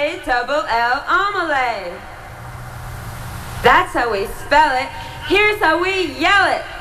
A-double-L omelette. That's how we spell it. Here's how we yell it.